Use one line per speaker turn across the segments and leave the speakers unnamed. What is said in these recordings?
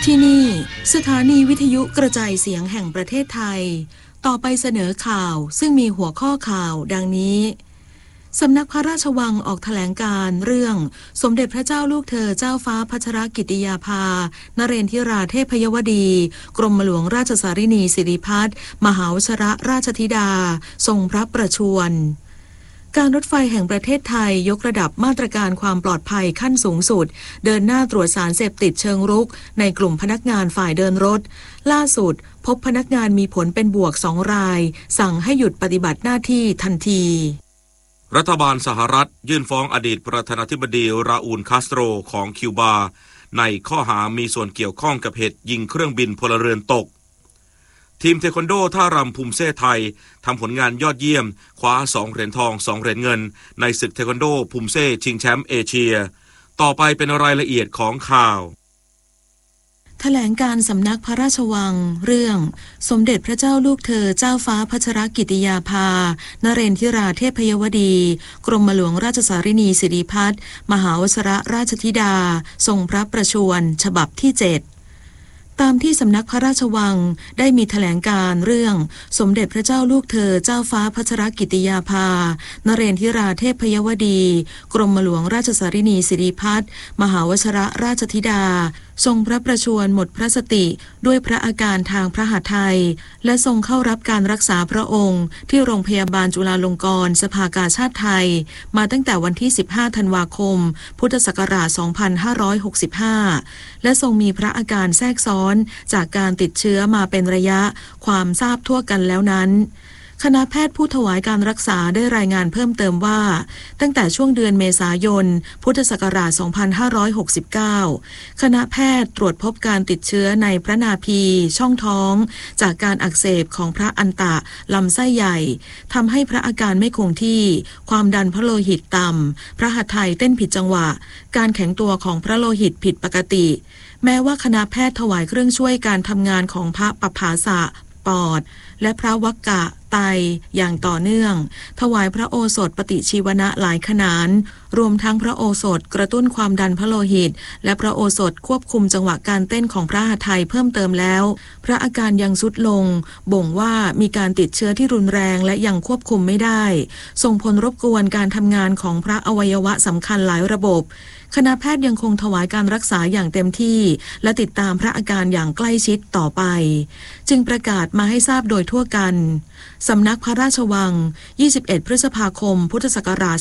ที่นี่สถานีวิทยุกระจายเสียงแห่งประเทศไทยต่อไปเสนอข่าวซึ่งมีหัวข้อข่าวดังนี้สำนักพระราชวังออกแถลงการณ์เรื่องสมเด็จพระเจ้าลูกเธอเจ้าฟ้าพัชรกิติยาภานเรนทิราเทพยวดีกรมหลวงราชสารินีสิริพัฒน์มหาวชรราชธิดาทรงพระประชวรการรถไฟแห่งประเทศไทยยกระดับมาตรการความปลอดภัยขั้นสูงสุดเดินหน้าตรวจสารเสพติดเชิงรุกในกลุ่มพนักงานฝ่ายเดินรถล่าสุดพบพนักงานมีผลเป็นบวก2 รายสั่งให้หยุดปฏิบัติหน้าที่ทันที
รัฐบาลสหรัฐยื่นฟ้องอดีตประธานาธิบดีราอูลคาสโตรของคิวบาในข้อหามีส่วนเกี่ยวข้องกับเหตุยิงเครื่องบินพลเรือนตกทีมเทควันโดท่ารำภูมิเซ่ไทยทำผลงานยอดเยี่ยมคว้า2 เหรียญทอง2 เหรียญเงินในศึกเทควันโดภูมิเซ่ชิงแชมป์เอเชียต่อไปเป็นรายละเอียดของข่าว
แถลงการสำนักพระราชวังเรื่องสมเด็จพระเจ้าลูกเธอเจ้าฟ้าพัชรกิติยาภานเรนทิราเทพยวดีกรมหลวงราชสารินีสิริพัฒน์มหาวชรราชธิดาทรงพระประชวรฉบับที่7ตามที่สำนักพระราชวังได้มีแถลงการเรื่องสมเด็จพระเจ้าลูกเธอเจ้าฟ้าพัชรกิติยาภานเรนทิราเทพยวดีกรมหลวงราชสารินีสิริพัฒน์มหาวชรราชธิดาทรงพระประชวรหมดพระสติด้วยพระอาการทางพระหัตถ์ไทยและทรงเข้ารับการรักษาพระองค์ที่โรงพยาบาลจุฬาลงกรณ์สภากาชาดไทยมาตั้งแต่วันที่15 ธันวาคมพุทธศักราช 2565 และทรงมีพระอาการแทรกซ้อนจากการติดเชื้อมาเป็นระยะความทราบทั่วกันแล้วนั้นคณะแพทย์ผู้ถวายการรักษาได้รายงานเพิ่มเติมว่าตั้งแต่ช่วงเดือนเมษายนพุทธศักราช 2569 คณะแพทย์ตรวจพบการติดเชื้อในพระนาภีช่องท้องจากการอักเสบของพระอันตะลำไส้ใหญ่ทำให้พระอาการไม่คงที่ความดันพระโลหิตต่ำพระหัตถ์ไทยเต้นผิดจังหวะการแข็งตัวของพระโลหิตผิดปกติแม้ว่าคณะแพทย์ถวายเครื่องช่วยการทำงานของพระปภาสะปอดและพระวักกะไตอย่างต่อเนื่องถวายพระโอสถปฏิชีวนะหลายขนานรวมทั้งพระโอสถกระตุ้นความดันพระโลหิตและพระโอสถควบคุมจังหวะการเต้นของพระหัตถ์ไทยเพิ่มเติมแล้วพระอาการยังทรุดลงบ่งว่ามีการติดเชื้อที่รุนแรงและยังควบคุมไม่ได้ส่งผลรบกวนการทำงานของพระอวัยวะสำคัญหลายระบบคณะแพทย์ยังคงถวายการรักษาอย่างเต็มที่และติดตามพระอาการอย่างใกล้ชิดต่อไปจึงประกาศมาให้ทราบโดยทั่วกันสำนักพระราชวัง21 พฤษภาคมพุทธศักราช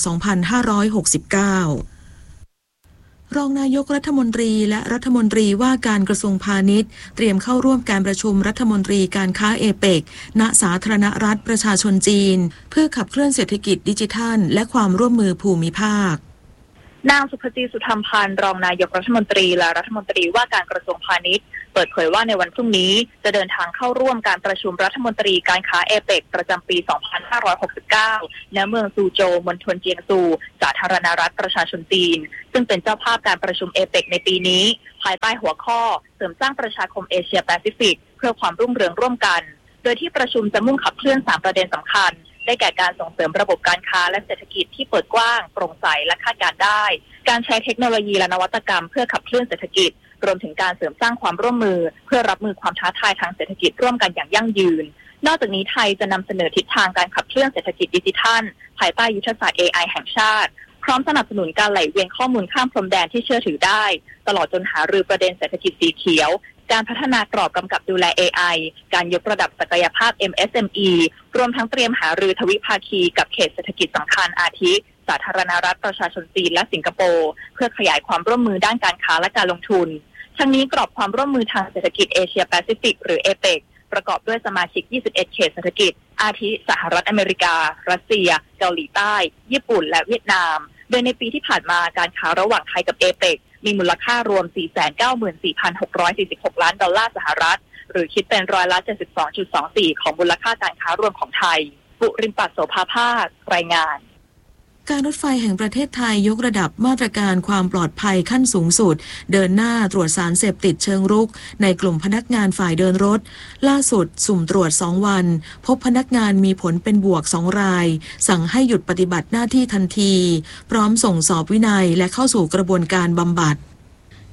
2569 รองนายกรัฐมนตรีและรัฐมนตรีว่าการกระทรวงพาณิชย์เตรียมเข้าร่วมการประชุมรัฐมนตรีการค้าเอเปกณสาธารณรัฐประชาชนจีนเพื่อขับเคลื่อนเศรษฐกิจดิจิทัลและความร่วมมือภูมิภาคน
างสุภจีสุธรรมพันธ์รองนายกรัฐมนตรีและรัฐมนตรีว่าการกระทรวงพาณิชย์เปิดเผยว่าในวันพรุ่งนี้จะเดินทางเข้าร่วมการประชุมรัฐมนตรีการค้าเอเปกประจำปี 2569 ณ เมืองซูโจวมณฑลเจียงซูสาธารณรัฐประชาชนจีนซึ่งเป็นเจ้าภาพการประชุมเอเปกในปีนี้ภายใต้หัวข้อเสริมสร้างประชาคมเอเชียแปซิฟิกเพื่อความรุ่งเรืองร่วมกันโดยที่ประชุมจะมุ่งขับเคลื่อน3 ประเด็นสำคัญได้แก่การส่งเสริมระบบการค้าและเศรษฐกิจที่เปิดกว้างโปร่งใสและคาดการณ์ได้การใช้เทคโนโลยีและนวัตกรรมเพื่อขับเคลื่อนเศรษฐกิจรวมถึงการเสริมสร้างความร่วมมือเพื่อรับมือความท้าทายทางเศรษฐกิจร่วมกันอย่างยั่งยืนนอกจากนี้ไทยจะนำเสนอทิศทางการขับเคลื่อนเศรษฐกิจดิจิทัลภายใต้ยุทธศาสตร์ AI แห่งชาติพร้อมสนับสนุนการไหลเวียนข้อมูลข้ามพรมแดนที่เชื่อถือได้ตลอดจนหารือประเด็นเศรษฐกิจสีเขียวการพัฒนากรอบกำกับดูแล AI การยกระดับศักยภาพ MSME รวมทั้งเตรียมหารือทวิภาคีกับเขตเศรษฐกิจสำคัญอาทิสาธารณรัฐประชาชนจีนและสิงคโปร์เพื่อขยายความร่วมมือด้านการค้าและการลงทุนทั้งนี้กรอบความร่วมมือทางเศรษฐกิจเอเชียแปซิฟิกหรือเอเปกประกอบด้วยสมาชิก21เขตเศรษฐกิจอาทิสหรัฐอเมริการัสเซียเกาหลีใต้ญี่ปุ่นและเวียดนามโดยในปีที่ผ่านมาการค้าระหว่างไทยกับเอเปกมีมูลค่ารวม 494,646 ล้านดอลลาร์สหรัฐหรือคิดเป็น72.24% ของมูลค่าการค้ารวมของไทยปุริมปัตโสภาภาครายงาน
การรถไฟแห่งประเทศไทยยกระดับมาตรการความปลอดภัยขั้นสูงสุดเดินหน้าตรวจสารเสพติดเชิงรุกในกลุ่มพนักงานฝ่ายเดินรถล่าสุดสุ่มตรวจ2 วันพบพนักงานมีผลเป็นบวก2 รายสั่งให้หยุดปฏิบัติหน้าที่ทันทีพร้อมส่งสอบวินัยและเข้าสู่กระบวนการบำบัด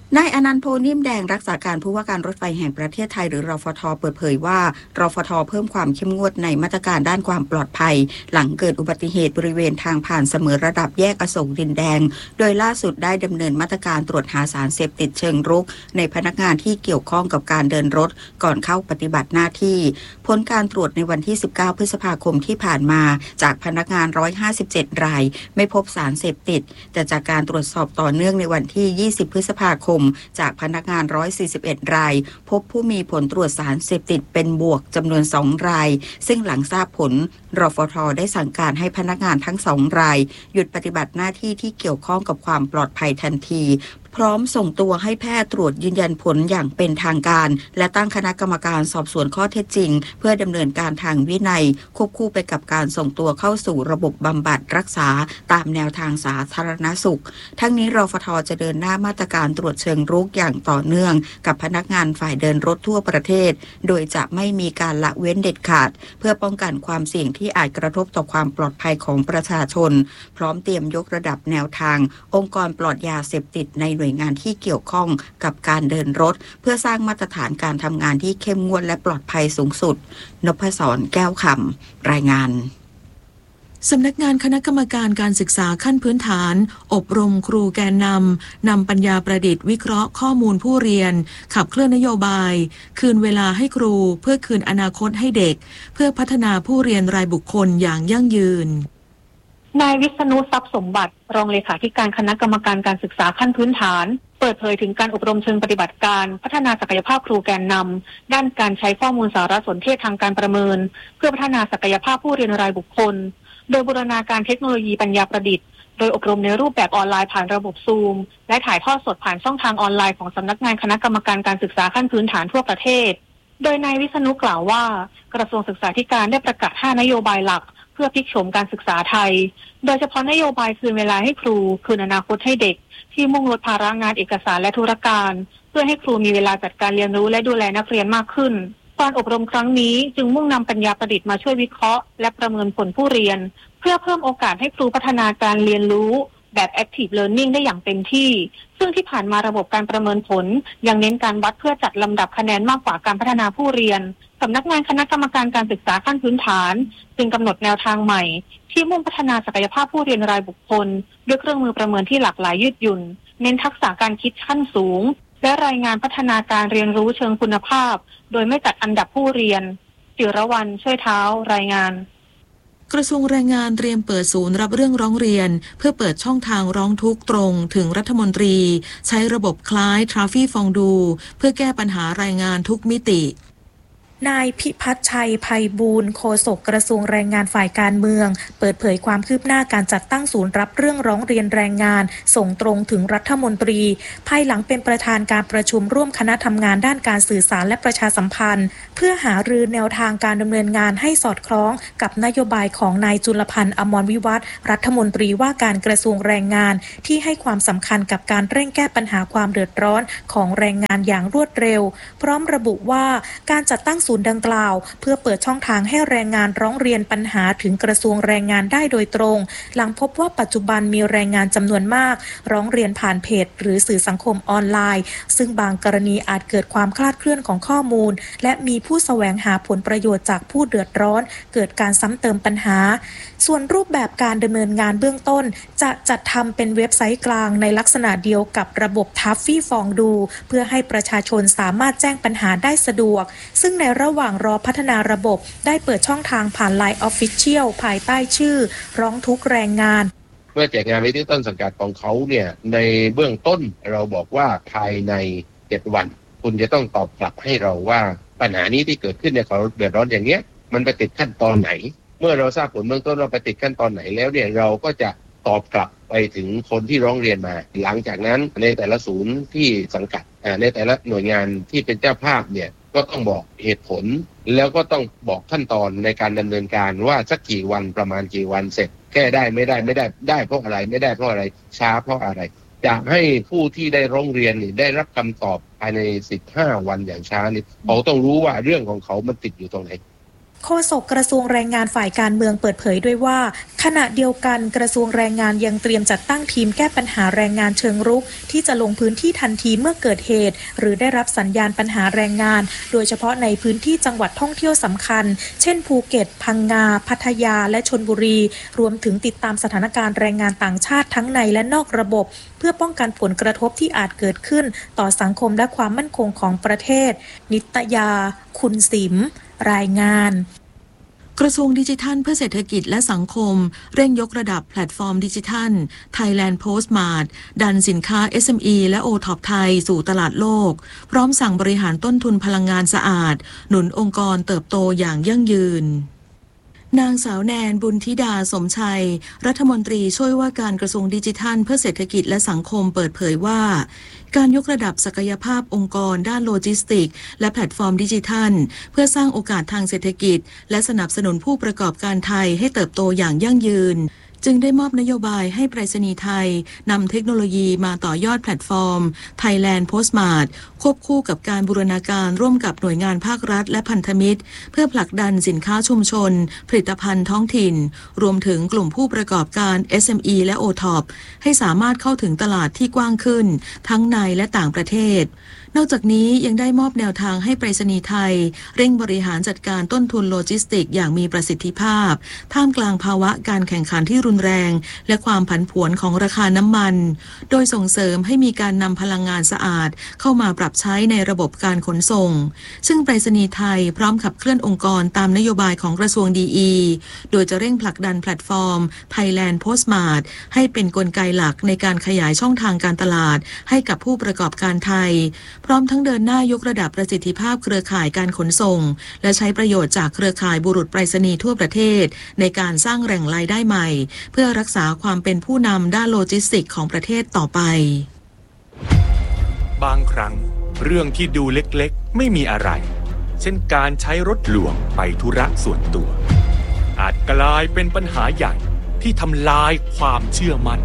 นายอนันต์ โพนิ่มแดงรักษาการผู้ว่าการรถไฟแห่งประเทศไทยหรือรฟท.เปิดเผยว่ารฟท.เพิ่มความเข้มงวดในมาตรการด้านความปลอดภัยหลังเกิดอุบัติเหตุบริเวณทางผ่านเสมอระดับแยกอโศกดินแดงโดยล่าสุดได้ดำเนินมาตรการตรวจหาสารเสพติดเชิงรุกในพนักงานที่เกี่ยวข้องกับการเดินรถก่อนเข้าปฏิบัติหน้าที่ผลการตรวจในวันที่19พฤษภาคมที่ผ่านมาจากพนักงาน157รายไม่พบสารเสพติดแต่จากการตรวจสอบต่อเนื่องในวันที่20พฤษภาคมจากพนักงาน141รายพบผู้มีผลตรวจสารเสพติดเป็นบวกจำนวน2รายซึ่งหลังทราบผลรฟท.ได้สั่งการให้พนักงานทั้ง2รายหยุดปฏิบัติหน้าที่ที่เกี่ยวข้องกับความปลอดภัยทันทีพร้อมส่งตัวให้แพทย์ตรวจยืนยันผลอย่างเป็นทางการและตั้งคณะกรรมการสอบสวนข้อเท็จจริงเพื่อดำเนินการทางวินัยควบคู่ไปกับการส่งตัวเข้าสู่ระบบบำบัดรักษาตามแนวทางสาธารณสุขทั้งนี้รฟท.จะเดินหน้ามาตรการตรวจเชิงรุกอย่างต่อเนื่องกับพนักงานฝ่ายเดินรถทั่วประเทศโดยจะไม่มีการละเว้นเด็ดขาดเพื่อป้องกันความเสี่ยงที่อาจกระทบต่อความปลอดภัยของประชาชนพร้อมเตรียมยกระดับแนวทางองค์กรปลอดยาเสพติดในหน่วยงานที่เกี่ยวข้องกับการเดินรถเพื่อสร้างมาตรฐานการทำงานที่เข้มงวดและปลอดภัยสูงสุดนพศร แก้วคำรายงาน
สำนักงานคณะกรรมการการศึกษาขั้นพื้นฐานอบรมครูแกนนำปัญญาประดิษฐ์วิเคราะห์ข้อมูลผู้เรียนขับเคลื่อนนโยบายคืนเวลาให้ครูเพื่อคืนอนาคตให้เด็กเพื่อพัฒนาผู้เรียนรายบุคคลอย่างยั่งยืน
นายวิษณุทรัพย์สมบัติรองเลขาธิการคณะกรรมการการศึกษาขั้นพื้นฐานเปิดเผยถึงการอบรมเชิงปฏิบัติการพัฒนาศักยภาพครูแกนนำด้านการใช้ข้อมูลสารสนเทศทางการประเมินเพื่อพัฒนาศักยภาพผู้เรียนรายบุคคลโดยบูรณาการเทคโนโลยีปัญญาประดิษฐ์โดยอบรมในรูปแบบออนไลน์ผ่านระบบซูมและถ่ายทอดสดผ่านช่องทางออนไลน์ของสำนักงานคณะกรรมการการศึกษาขั้นพื้นฐานทั่วประเทศโดยนายวิษณุกล่าวว่ากระทรวงศึกษาธิการได้ประกาศ5นโยบายหลักเพื่อพลิกโฉมการศึกษาไทยโดยเฉพาะนโยบายคืนเวลาให้ครูคืนอนาคตให้เด็กที่มุ่งลดภาระงานเอกสารและธุรการเพื่อให้ครูมีเวลาจัดการเรียนรู้และดูแลนักเรียนมากขึ้นการอบรมครั้งนี้จึงมุ่งนำปัญญาประดิษฐ์มาช่วยวิเคราะห์และประเมินผลผู้เรียนเพื่อเพิ่มโอกาสให้ครูพัฒนาการเรียนรู้แบบ Active Learning ได้อย่างเต็มที่ซึ่งที่ผ่านมาระบบการประเมินผลยังเน้นการวัดเพื่อจัดลำดับคะแนนมากกว่าการพัฒนาผู้เรียนสำนักงานคณะกรรมการการศึกษาขั้นพื้นฐานจึงกำหนดแนวทางใหม่ที่มุ่งพัฒนาศักยภาพผู้เรียนรายบุคคลด้วยเครื่องมือประเมินที่หลากหลายยืดหยุ่นเน้นทักษะการคิดขั้นสูงและรายงานพัฒนาการเรียนรู้เชิงคุณภาพโดยไม่จัดอันดับผู้เรียนจิรวรรณช่วยเท้ารายงาน
กระทรวงแรงงานเตรียมเปิดศูนย์รับเรื่องร้องเรียนเพื่อเปิดช่องทางร้องทุกข์ตรงถึงรัฐมนตรีใช้ระบบคล้ายทราฟี่ฟองดูเพื่อแก้ปัญหารายงานทุกมิติ
นายพิพัฒน์ชัยไพบูลย์โฆษกกระทรวงแรงงานฝ่ายการเมืองเปิดเผยความคืบหน้าการจัดตั้งศูนย์รับเรื่องร้องเรียนแรงงานส่งตรงถึงรัฐมนตรีภายหลังเป็นประธานการประชุมร่วมคณะทำงานด้านการสื่อสารและประชาสัมพันธ์เพื่อหารือแนวทางการดำเนินงานให้สอดคล้องกับนโยบายของนายจุลพันธ์อมรวิวัฒน์รัฐมนตรีว่าการกระทรวงแรงงานที่ให้ความสำคัญกับการเร่งแก้ปัญหาความเดือดร้อนของแรงงานอย่างรวดเร็วพร้อมระบุว่าการจัดตั้งศูนย์ดังกล่าวเพื่อเปิดช่องทางให้แรงงานร้องเรียนปัญหาถึงกระทรวงแรงงานได้โดยตรงหลังพบว่าปัจจุบันมีแรงงานจำนวนมากร้องเรียนผ่านเพจหรือสื่อสังคมออนไลน์ซึ่งบางกรณีอาจเกิดความคลาดเคลื่อนของข้อมูลและมีผู้แสวงหาผลประโยชน์จากผู้เดือดร้อนเกิดการซ้ำเติมปัญหาส่วนรูปแบบการดำเนินงานเบื้องต้นจะจัดทำเป็นเว็บไซต์กลางในลักษณะเดียวกับระบบทัฟฟี่ฟองดูเพื่อให้ประชาชนสามารถแจ้งปัญหาได้สะดวกซึ่งในระหว่างรอพัฒนาระบบได้เปิดช่องทางผ่าน LINE Official ภายใต้ชื่อร้องทุกข์แรงงาน
เมื่อแจกงานไปที่ต้นสังกัดของเขาเนี่ยในเบื้องต้นเราบอกว่าภายใน7วันคุณจะต้องตอบกลับให้เราว่าปัญหานี้ที่เกิดขึ้นเนี่ยเขาเดือดร้อนอย่างเงี้ยมันไปติดขั้นตอนไหนเมื่อเราทราบผลเบื้องต้นว่าไปติดขั้นตอนไหนแล้วเนี่ยเราก็จะตอบกลับไปถึงคนที่ร้องเรียนมาหลังจากนั้นในแต่ละศูนย์ที่สังกัดในแต่ละหน่วยงานที่เป็นเจ้าภาพเนี่ยก็ต้องบอกเหตุผลแล้วก็ต้องบอกขั้นตอนในการดำเนินการว่าสักกี่วันประมาณกี่วันเสร็จแก้ได้ไม่ได้เพราะอะไรไม่ได้เพราะอะไรช้าเพราะอะไรจะให้ผู้ที่ได้ร้องเรียนนี่ได้รับคำตอบภายใน15วันอย่างช้านี่เขาต้องรู้ว่าเรื่องของเขามันติดอยู่ตรงไหน
โฆษกกระทรวงแรงงานฝ่ายการเมืองเปิดเผยด้วยว่าขณะเดียวกันกระทรวงแรงงานยังเตรียมจัดตั้งทีมแก้ปัญหาแรงงานเชิงรุกที่จะลงพื้นที่ทันทีเมื่อเกิดเหตุหรือได้รับสัญญาณปัญหาแรงงานโดยเฉพาะในพื้นที่จังหวัดท่องเที่ยวสำคัญเช่นภูเก็ตพังงาพัทยาและชลบุรีรวมถึงติดตามสถานการณ์แรงงานต่างชาติทั้งในและนอกระบบเพื่อป้องกันผลกระทบที่อาจเกิดขึ้นต่อสังคมและความมั่นคงของประเทศนิตยาคุณสิมรายงาน
กระทรวงดิจิทัลเพื่อเศรษฐกิจและสังคมเร่งยกระดับแพลตฟอร์มดิจิทัล Thailand Postmart ดันสินค้า SME และ OTOP ไทยสู่ตลาดโลกพร้อมสั่งบริหารต้นทุนพลังงานสะอาดหนุนองค์กรเติบโตอย่างยั่งยืนนางสาวแนนบุญธิดาสมชัยรัฐมนตรีช่วยว่าการกระทรวงดิจิทัลเพื่อเศรษฐกิจและสังคมเปิดเผยว่าการยกระดับศักยภาพองค์กรด้านโลจิสติกส์และแพลตฟอร์มดิจิทัลเพื่อสร้างโอกาสทางเศรษฐกิจและสนับสนุนผู้ประกอบการไทยให้เติบโตอย่างยั่งยืนจึงได้มอบนโยบายให้ไปรษณีย์ไทยนำเทคโนโลยีมาต่อยอดแพลตฟอร์ม Thailand Postmart ควบคู่กับการบูรณาการร่วมกับหน่วยงานภาครัฐและพันธมิตรเพื่อผลักดันสินค้าชุมชนผลิตภัณฑ์ท้องถิ่นรวมถึงกลุ่มผู้ประกอบการ SME และ OTOP ให้สามารถเข้าถึงตลาดที่กว้างขึ้นทั้งในและต่างประเทศนอกจากนี้ยังได้มอบแนวทางให้ไปรษณีย์ไทยเร่งบริหารจัดการต้นทุนโลจิสติกส์อย่างมีประสิทธิภาพท่ามกลางภาวะการแข่งขันที่รุนแรงและความผันผวนของราคาน้ำมันโดยส่งเสริมให้มีการนำพลังงานสะอาดเข้ามาปรับใช้ในระบบการขนส่งซึ่งไปรษณีย์ไทยพร้อมขับเคลื่อนองค์กรตามนโยบายของกระทรวงดีโดยจะเร่งผลักดันแพลตฟอร์ม Thailand Postmart ให้เป็นกลไกหลักในการขยายช่องทางการตลาดให้กับผู้ประกอบการไทยพร้อมทั้งเดินหน้ายกระดับประสิทธิภาพเครือข่ายการขนส่งและใช้ประโยชน์จากเครือข่ายบุรุษไปรษณีย์ทั่วประเทศในการสร้างแหล่งรายได้ใหม่เพื่อรักษาความเป็นผู้นำด้านโลจิสติกส์ของประเทศต่อไป
บางครั้งเรื่องที่ดูเล็กๆไม่มีอะไรเช่นการใช้รถหลวงไปธุระส่วนตัวอาจกลายเป็นปัญหาใหญ่ที่ทำลายความเชื่อมั่น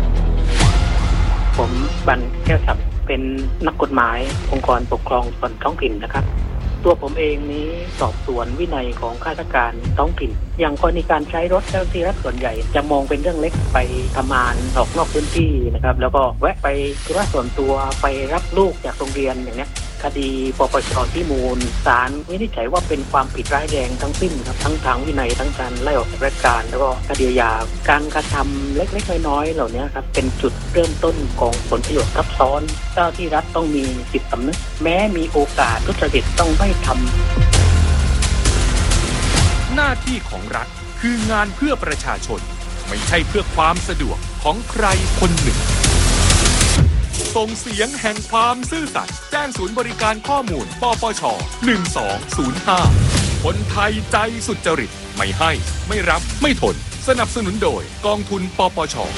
ผมบรรแก้วศักดิ์เป็นนักกฎหมายองค์กรปกครองส่วนท้องถิ่นนะครับตัวผมเองนี้สอบสวนวินัยของข้าราชการท้องถิ่นอย่างกรณีการใช้รถเจ้าหน้าที่รัฐส่วนใหญ่จะมองเป็นเรื่องเล็กไปทำงานออกนอกพื้นที่นะครับแล้วก็แวะไปธุระส่วนตัวไปรับลูกจากโรงเรียนอย่างนี้คดีปปช.ที่มูลศาลวินิจฉัยว่าเป็นความผิดร้ายแรงทั้งสิ้นครับทั้งทางวินัยทั้งการไล่ออกจากราชการแล้วก็คดีอาญาการกระทำเล็กๆน้อยๆเหล่านี้ครับเป็นจุดเริ่มต้นของผลประโยชน์ซับซ้อนเจ้าที่รัฐต้องมีจิตสำนึกแม้มีโอกาสทุจริตต้องไม่ท
ำหน้าที่ของรัฐคืองานเพื่อประชาชนไม่ใช่เพื่อความสะดวกของใครคนหนึ่งส่งเสียงแห่งความซื่อสัตย์แจ้งศูนย์บริการข้อมูลปปช. 1205คนไทยใจสุจริตไม่ให้ไม่รับไม่ทนสนับสนุนโดยกองทุนปปช.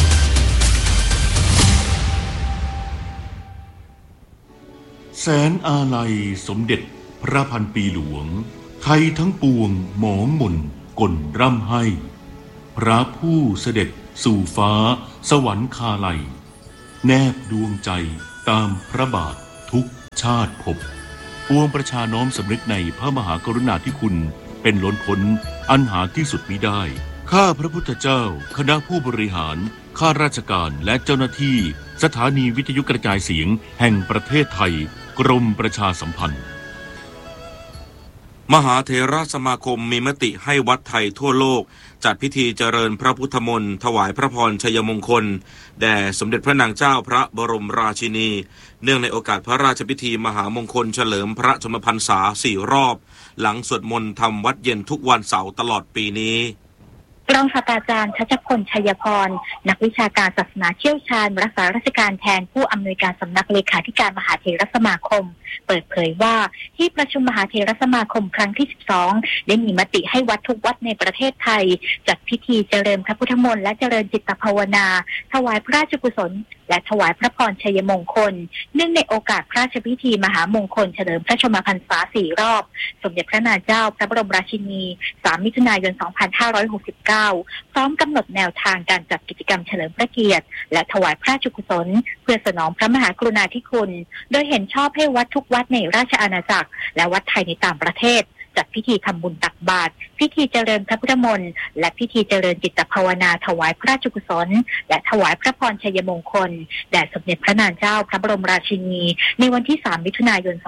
แสนอาลัยสมเด็จพระพันปีหลวงไทยทั้งปวงหมองหม่นกลร่ำให้พระผู้เสด็จสู่ฟ้าสวรรคาลัยแนบดวงใจตามพระบาททุกชาติภพปวงประชาน้อมสำนึกในพระมหากรุณาธิคุณเป็นล้นพ้นอันหาที่สุดมิได้ข้าพระพุทธเจ้าคณะผู้บริหารข้าราชการและเจ้าหน้าที่สถานีวิทยุกระจายเสียงแห่งประเทศไทยกรมประชาสัมพันธ์
มหาเถรสมาคมมีมติให้วัดไทยทั่วโลกจัดพิธีเจริญพระพุทธมนต์ถวายพระพรชัยมงคลแด่สมเด็จพระนางเจ้าพระบรมราชินีเนื่องในโอกาสพระราชพิธีมหามงคลเฉลิมพระชนมพรรษา4 รอบหลังสวดมนต์ทำวัดเย็นทุกวันเสาร์ตลอดปีนี้
รองศาสตราจารย์ชัชพล ชัยพรนักวิชาการศาสนาเชี่ยวชาญรักษาราชการแทนผู้อำนวยการสำนักเลขาธิการมหาเถรสมาคมเปิดเผยว่าที่ประชุมมหาเถรสมาคมครั้งที่12ได้มีมติให้วัดทุกวัดในประเทศไทยจัดพิธีเจริญพระพุทธมนต์และเจริญจิตภาวนาถวายพระราชกุศลและถวายพระพรชัยมงคลเนื่องในโอกาสพระราชพิธีมหามงคลเฉลิมพระชนมพรรษา4 รอบสมเด็จพระนางเจ้าพระบรมราชินี3 มิถุนายน 2569พร้อมกำหนดแนวทางการจัดกิจกรรมเฉลิมพระเกียรติและถวายพระราชกุศลเพื่อสนองพระมหากรุณาธิคุณโดยเห็นชอบให้วัดทุกวัดในราชอาณาจักรและวัดไทยในต่างประเทศ
จัดพิธีทำบุญตักบาตรพิธีเจริญพระพุทธมนต์และพิธีเจริญจิตภาวนาถวายพระราชกุศลและถวายพระพรชัยมงคลแด่สมเด็จพระนางเจ้าพระบรมราชินีในวันที่ 3 มิถุนายน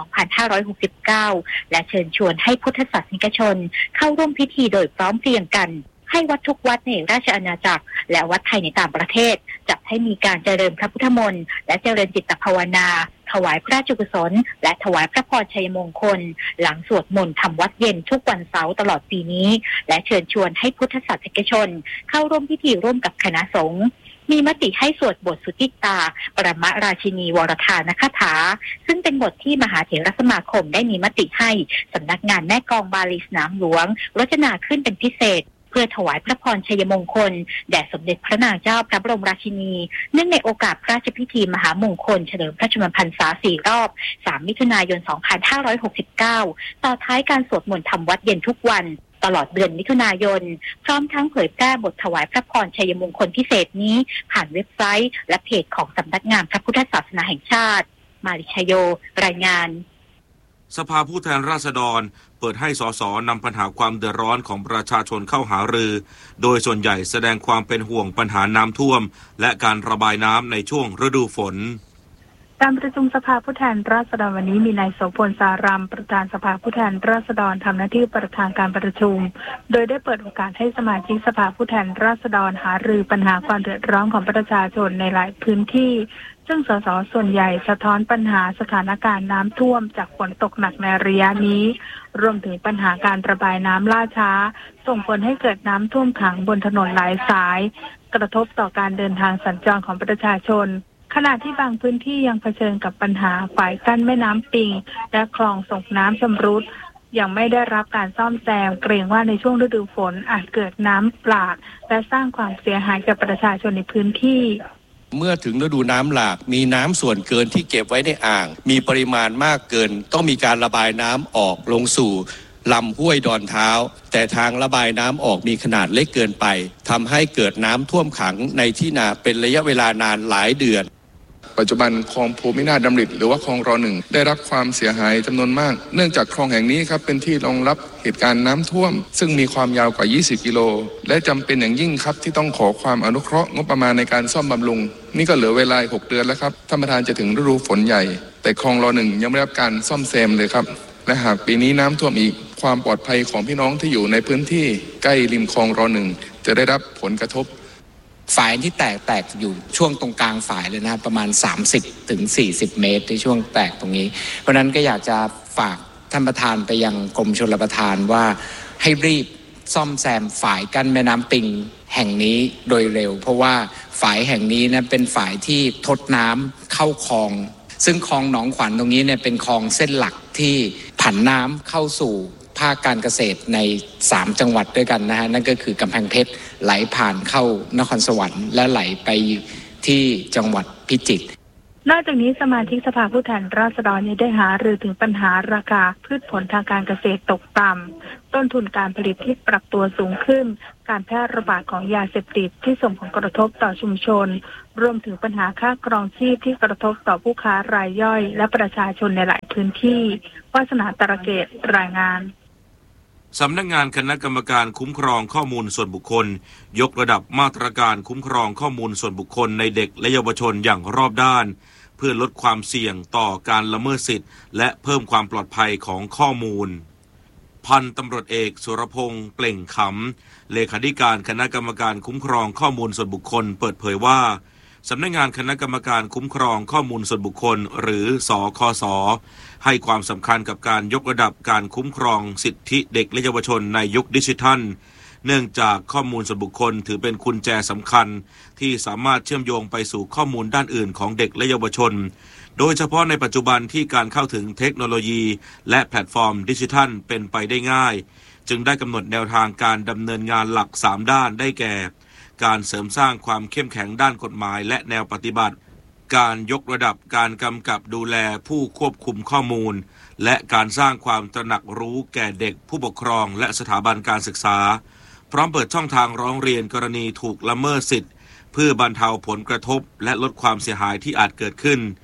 2569 และเชิญชวนให้พุทธศาสนิกชนเข้าร่วมพิธีโดยพร้อมเพรียงกันให้วัดทุกวัดในราชอาณาจักรและวัดไทยในต่างประเทศจัดให้มีการเจริญพระพุทธมนต์และเจริญจิตภาวนาถวายพระราชกุศลและถวายพระพรชัยมงคลหลังสวดมนต์ทำวัดเย็นทุกวันเสาร์ตลอดปีนี้และเชิญชวนให้พุทธศาสนิกชนเข้าร่วมพิธีร่วมกับคณะสงฆ์มีมติให้สวดบทสุทธิตาปรมราชินีวรธานคถาซึ่งเป็นบทที่มหาเถรสมาคมได้มีมติให้สำนักงานแม่กองบาลีสนามหลวงรจนาขึ้นเป็นพิเศษเพื่อถวายพระพรชัยมงคลแด่สมเด็จพระนางเจ้าพระบรมราชินีเนื่องในโอกาสพระราชพิธีมหามงคลเฉลิมพระชนมพรรษา4 รอบ 3 มิถุนายน 2569 ต่อท้ายการสวดมนต์ทำวัดเย็นทุกวันตลอดเดือนมิถุนายนพร้อมทั้งเผยแพร่บทถวายพระพรชัยมงคลพิเศษนี้ผ่านเว็บไซต์และเพจของสำนักงานพระพุทธศาสนาแห่งชาติมาริชโยรายงาน
สภาผู้แทนราษฎรเปิดให้สสนำปัญหาความเดือดร้อนของประชาชนเข้าหารือโดยส่วนใหญ่แสดงความเป็นห่วงปัญหาน้ำท่วมและการระบายน้ำในช่วงฤดูฝน
การประชุมสภาผู้แทนราษฎรวันนี้มีนายโสพลสารามประธานสภาผู้แทนราษฎรทำหน้าที่ประธานการประชุมโดยได้เปิดโอกาสให้สมาชิกสภาผู้แทนราษฎรหารือปัญหาความเดือดร้อนของประชาชนในหลายพื้นที่ซึ่งสสส่วนใหญ่สะท้อนปัญหาสถานการณ์น้ำท่วมจากฝนตกหนักในระยะนี้รวมถึงปัญหาการระบายน้ำล่าช้าส่งผลให้เกิดน้ำท่วมขังบนถนนหลายสายกระทบต่อการเดินทางสัญจรของประชาชนขณะที่บางพื้นที่ยังเผชิญกับปัญหาฝ่ายกั้นแม่น้ำปิงและคลองส่งน้ำชำรุดยังไม่ได้รับการซ่อมแซมเกรงว่าในช่วงฤดูฝนอาจเกิดน้ำหลากและสร้างความเสียหายกับประชาชนในพื้นที่
เมื่อถึงฤดูน้ำหลากมีน้ำส่วนเกินที่เก็บไว้ในอ่างมีปริมาณมากเกินต้องมีการระบายน้ำออกลงสู่ลำห้วยดอนเท้าแต่ทางระบายน้ำออกมีขนาดเล็กเกินไปทำให้เกิดน้ำท่วมขังในที่นาเป็นระยะเวลานานหลายเดือน
ปัจจุบันคลองภูมินาถดำริหรือว่าคลองร.1 ได้รับความเสียหายจำนวนมากเนื่องจากคลองแห่งนี้ครับเป็นที่รองรับเหตุการณ์น้ำท่วมซึ่งมีความยาวกว่า20 กิโลและจำเป็นอย่างยิ่งครับที่ต้องขอความอนุเคราะห์งบประมาณในการซ่อมบำรุงนี่ก็เหลือเวลา6 เดือนแล้วครับท่านประธานจะถึงฤดูฝนใหญ่แต่คลองร.1 ยังไม่ได้รับการซ่อมแซมเลยครับและหากปีนี้น้ำท่วมอีกความปลอดภัยของพี่น้องที่อยู่ในพื้นที่ใกล้ริมคลองร.1 จะได้รับผลกระทบ
ฝายที่แตกอยู่ช่วงตรงกลางฝายเลยนะครับประมาณ30 ถึง 40 เมตรในช่วงแตกตรงนี้เพราะนั้นก็อยากจะฝากท่านประธานไปยังกรมชลประทานว่าให้รีบซ่อมแซมฝายกั้นแม่น้ำปิงแห่งนี้โดยเร็วเพราะว่าฝายแห่งนี้นะเป็นฝายที่ทดน้ำเข้าคลองซึ่งคลองหนองขวัญตรงนี้เนี่ยเป็นคลองเส้นหลักที่ผันน้ำเข้าสู่ภาคการเกษตรใน3 จังหวัดด้วยกันนะฮะนั่นก็คือกำแพงเพชรไหลผ่านเข้านครสวรรค์และไหลไปที่จังหวัดพิจิตร
นอกจากนี้สมาชิกสภาผู้แทนราษฎรยังได้หารือถึงปัญหาราคาพืชผลทางการเกษตรตกต่ำต้นทุนการผลิตที่ปรับตัวสูงขึ้นการแพร่ระบาดของยาเสพติดที่ส่งผลกระทบต่อชุมชนรวมถึงปัญหาค่าครองชีพที่กระทบต่อผู้ค้ารายย่อยและประชาชนในหลายพื้นที่วาสนาตระเกตรายงาน
สำนักงานคณะกรรมการคุ้มครองข้อมูลส่วนบุคคลยกระดับมาตรการคุ้มครองข้อมูลส่วนบุคคลในเด็กและเยาวชนอย่างรอบด้านเพื่อลดความเสี่ยงต่อการละเมิดสิทธิและเพิ่มความปลอดภัยของข้อมูลพันตำรวจเอกสุรพงษ์เปล่งขำเลขาธิการคณะกรรมการคุ้มครองข้อมูลส่วนบุคคลเปิดเผยว่าสำนักงานคณะกรรมการคุ้มครองข้อมูลส่วนบุคคลหรือสคส.ให้ความสำคัญกับการยกระดับการคุ้มครองสิทธิเด็กและเยาวชนในยุคดิจิทัลเนื่องจากข้อมูลส่วนบุคคลถือเป็นกุญแจสำคัญที่สามารถเชื่อมโยงไปสู่ข้อมูลด้านอื่นของเด็กและเยาวชนโดยเฉพาะในปัจจุบันที่การเข้าถึงเทคโนโลยีและแพลตฟอร์มดิจิทัลเป็นไปได้ง่ายจึงได้กำหนดแนวทางการดำเนินงานหลัก3ด้านได้แก่การเสริมสร้างความเข้มแข็งด้านกฎหมายและแนวปฏิบัติการยกระดับการกำกับดูแลผู้ควบคุมข้อมูลและการสร้างความตระหนักรู้แก่เด็กผู้ปกครองและสถาบันการศึกษาพร้อมเปิดช่องทางร้องเรียนกรณีถูกละเมิดสิทธิเพื่อบรรเทาผลกระทบและลดความเสียหายที่อาจเกิดขึ้น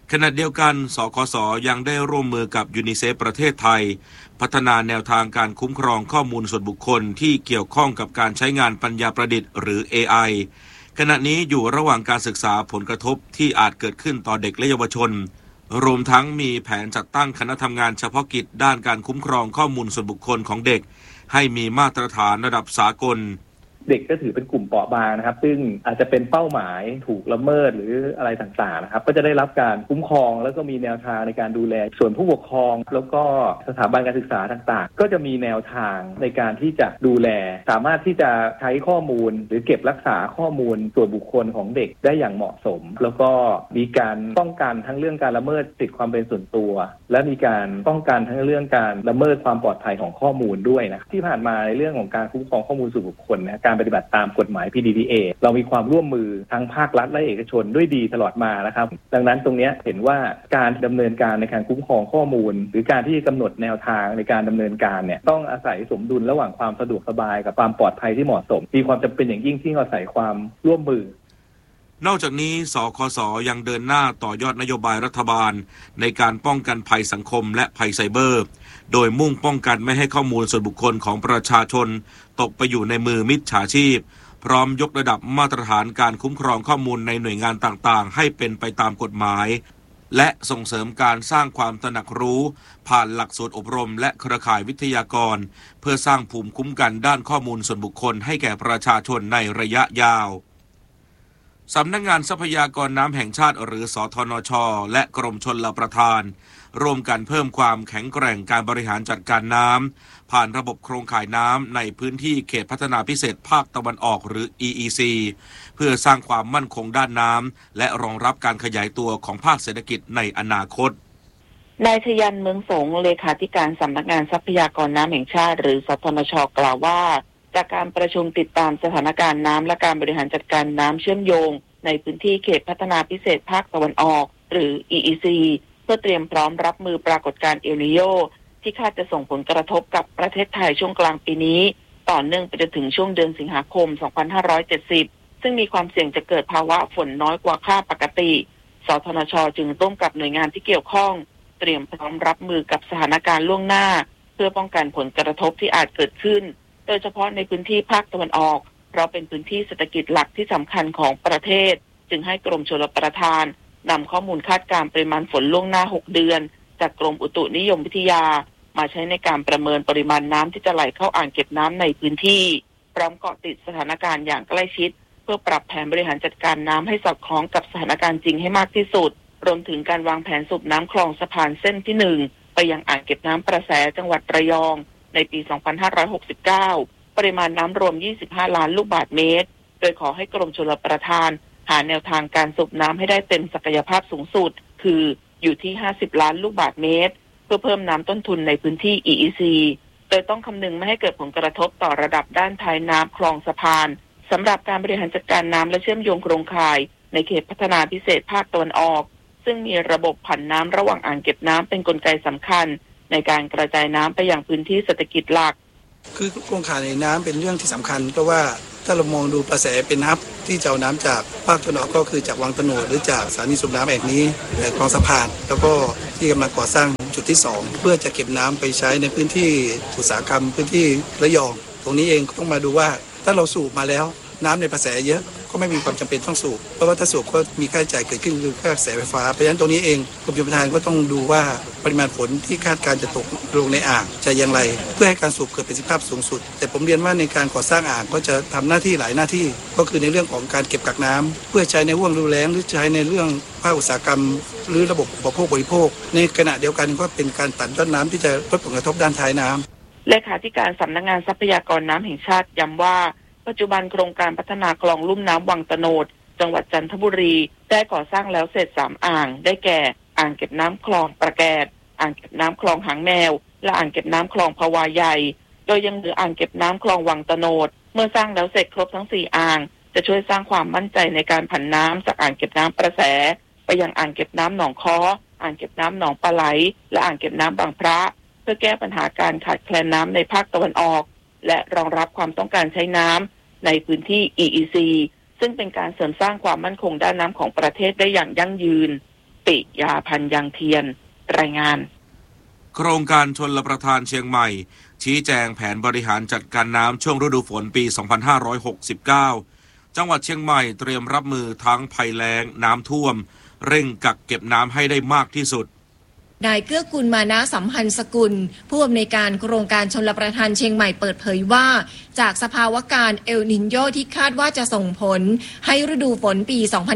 ขณะเดียวกันสคส.ยังได้ร่วมมือกับยูนิเซฟประเทศไทยพัฒนาแนวทางการคุ้มครองข้อมูลส่วนบุคคลที่เกี่ยวข้องกับการใช้งานปัญญาประดิษฐ์หรือ AI ขณะนี้อยู่ระหว่างการศึกษาผลกระทบที่อาจเกิดขึ้นต่อเด็กและเยาวชนรวมทั้งมีแผนจัดตั้งคณะทำงานเฉพาะกิจด้านการคุ้มครองข้อมูลส่วนบุคคลของเด็กให้มีมาตรฐานระดับสากล
เด็กก็ถือเป็นกลุ่มเปราะบางนะครับซึ่งอาจจะเป็นเป้าหมายถูกละเมิดหรืออะไรต่างๆนะครับก็จะได้รับการคุ้มครองแล้วก็มีแนวทางในการดูแลส่วนผู้ปกครองแล้วก็สถาบันการศึกษาต่างๆก็จะมีแนวทางในการที่จะดูแลสามารถที่จะใช้ข้อมูลหรือเก็บรักษาข้อมูลส่วนบุคคลของเด็กได้อย่างเหมาะสมแล้วก็มีการป้องกันทั้งเรื่องการละเมิดสิทธิความเป็นส่วนตัวและมีการป้องกันทั้งเรื่องการละเมิดความปลอดภัยของข้อมูลด้วยนะที่ผ่านมาในเรื่องของการคุ้มครองข้อมูลส่วนบุคคลนะการปฏิบัติตามกฎหมาย PDPA เรามีความร่วมมือทั้งภาครัฐและเอกชนด้วยดีตลอดมานะครับดังนั้นตรงนี้เห็นว่าการดำเนินการในการคุ้มครองข้อมูลหรือการที่กำหนดแนวทางในการดำเนินการเนี่ยต้องอาศัยสมดุลระหว่างความสะดวกสบายกับความปลอดภัยที่เหมาะสมมีความจำเป็นอย่างยิ่งที่อาศัยความร่วมมือน
อกจากนี้สคส.ยังเดินหน้าต่อยอดนโยบายรัฐบาลในการป้องกันภัยสังคมและภัยไซเบอร์โดยมุ่งป้องกันไม่ให้ข้อมูลส่วนบุคคลของประชาชนตกไปอยู่ในมือมิจฉาชีพพร้อมยกระดับมาตรฐานการคุ้มครองข้อมูลในหน่วยงานต่างๆให้เป็นไปตามกฎหมายและส่งเสริมการสร้างความตระหนักรู้ผ่านหลักสูตรอบรมและเครือข่ายวิทยากรเพื่อสร้างภูมิคุ้มกันด้านข้อมูลส่วนบุคคลให้แก่ประชาชนในระยะยาวสำนักงานทรัพยากรน้ำแห่งชาติหรือสธนช.และกรมชลประทานร่วมกันเพิ่มความแข็งแกร่งการบริหารจัดการน้ำผ่านระบบโครงข่ายน้ำในพื้นที่เขตพัฒนาพิเศษภาคตะวันออกหรือ EEC เพื่อสร้างความมั่นคงด้านน้ำและรองรับการขยายตัวของภาคเศรษฐกิจในอนาคต
นายชยันเมืองสงเลขาธิการสำนักงานทรัพยากรน้ำแห่งชาติหรือสธนช.กล่าวว่าจากการประชุมติดตามสถานการณ์น้ำและการบริหารจัดการน้ำเชื่อมโยงในพื้นที่เขตพัฒนาพิเศษภาคตะวันออกหรือ EEC เพื่อเตรียมพร้อมรับมือปรากฏการณ์เอลนีโญที่คาดจะส่งผลกระทบกับประเทศไทยช่วงกลางปีนี้ต่อเนื่องไปจนถึงช่วงเดือนสิงหาคม 2570 ซึ่งมีความเสี่ยงจะเกิดภาวะฝนน้อยกว่าค่าปกติสธนช.จึงร่วมกับหน่วยงานที่เกี่ยวข้องเตรียมพร้อมรับมือกับสถานการณ์ล่วงหน้าเพื่อป้องกันผลกระทบที่อาจเกิดขึ้นโดยเฉพาะในพื้นที่ภาคตะวันออกเพราะเป็นพื้นที่เศรษฐกิจหลักที่สำคัญของประเทศจึงให้กรมชลประทานนำข้อมูลคาดการณ์ปริมาณฝนล่วงหน้า6เดือนจากกรมอุตุนิยมวิทยามาใช้ในการประเมินปริมาณน้ำที่จะไหลเข้าอ่างเก็บน้ำในพื้นที่พร้อมเกาะติดสถานการณ์อย่างใกล้ชิดเพื่อปรับแผนบริหารจัดการน้ำให้สอดคล้องกับสถานการณ์จริงให้มากที่สุดรวมถึงการวางแผนสูบน้ำคลองสะพานเส้นที่1ไปยังอ่างเก็บน้ำประแสจังหวัดระยองในปี 2569 ปริมาณน้ำรวม 25 ล้านลูกบาศก์เมตรโดยขอให้กรมชลประทานหาแนวทางการสูบน้ำให้ได้เต็มศักยภาพสูงสุดคืออยู่ที่ 50 ล้านลูกบาศก์เมตรเพื่อเพิ่มน้ำต้นทุนในพื้นที่ EEC โดยต้องคำนึงไม่ให้เกิดผลกระทบต่อระดับด้านท้ายน้ำคลองสะพานสำหรับการบริหารจัดการน้ำและเชื่อมโยงโครงข่ายในเขตพัฒนาพิเศษภาคตะวันออกซึ่งมีระบบผันน้ำระหว่างอ่างเก็บน้ำเป็นกลไกสำคัญในการกระจายน้ำไปยังพื้นที่เศรษฐกิจหลัก
คือโครงข่ายในน้ำเป็นเรื่องที่สำคัญเพราะว่าถ้าเรามองดูประแสเป็นฮับที่จะเอาน้ำจากภาคตะวันออกก็คือจากวังตะโนดหรือจากสถานีสูบน้ำแห่งนี้คลองสะพานแล้วก็ที่กำลังก่อสร้างจุดที่2เพื่อจะเก็บน้ำไปใช้ในพื้นที่อุตสาหกรรมพื้นที่ระยองตรงนี้เองต้องมาดูว่าถ้าเราสูบมาแล้วน้ำในประแสเยอะก็ไม่มีความจำเป็นต้องสูบเพราะว่าถ้าสูบก็มีค่าใช้จ่ายเกิดขึ้นคือค่ากระแสไฟฟ้าเพราะฉะนั้นตรงนี้เองกรมชลประทานก็ต้องดูว่าปริมาณฝนที่คาดการจะตกลงในอ่างจะอย่างไรเพื่อให้การสูบเกิดประสิทธิภาพสูงสุดแต่ผมเรียนว่าในการก่อสร้างอ่างก็จะทำหน้าที่หลายหน้าที่ก็คือในเรื่องของการเก็บกักน้ำเพื่อใช้ในห่วงฤดูแล้งหรือใช้ในเรื่องภาคอุตสาหกรรมหรือระบบอุปโภคบริโภคในขณะเดียวกันก็เป็นการตัดยอดน้ำที่จะลดผลกระทบด้านท้ายน้ำ
เลขาธิการสำนักงานทรัพยากรน้ำแห่งชาติย้ำว่าปัจจุบันโครงการพัฒนาคลองลุ่มน้ำวังตะโนดจังหวัดจันทบุรีได้ก่อสร้างแล้วเสร็จ3อ่างได้แก่อ่างเก็บน้ำคลองประแกดอ่างเก็บน้ำคลองหางแมวและอ่างเก็บน้ำคลองภาวาใหญ่โดยยังเหลืออ่างเก็บน้ำคลองวังตะโนดเมื่อสร้างแล้วเสร็จครบทั้ง4อ่างจะช่วยสร้างความมั่นใจในการผันน้ำจากอ่างเก็บน้ำประแสไปยังอ่างเก็บน้ำหนองค้ออ่างเก็บน้ำหนองปลาไหลและอ่างเก็บน้ำบางพระเพื่อแก้ปัญหาการขาดแคลนน้ำในภาคตะวันออกและรองรับความต้องการใช้น้ำในพื้นที่ EEC ซึ่งเป็นการเสริมสร้างความมั่นคงด้านน้ำของประเทศได้อย่างยั่งยืนปิยาพันธ์ยังเทียนรายงาน
โครงการชลประทานเชียงใหม่ชี้แจงแผนบริหารจัดการน้ำช่วงฤดูฝนปี 2569 จังหวัดเชียงใหม่เตรียมรับมือทั้งภัยแล้งน้ำท่วมเร่งกักเก็บน้ำให้ได้มากที่สุด
นายเกื้อกูลมานะสัมพันธ์สกุลผู้อำนวยการโครงการชลประทานเชียงใหม่เปิดเผยว่าจากสภาวะการเอลนิโญที่คาดว่าจะส่งผลให้ฤดูฝนปี